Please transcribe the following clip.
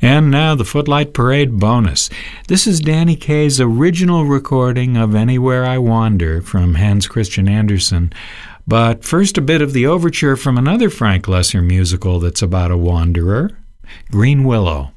And now the Footlight Parade bonus. This is Danny Kaye's original recording of Anywhere I Wander from Hans Christian Andersen. But first, a bit of the overture from another Frank Loesser musical that's about a wanderer, Green Willow.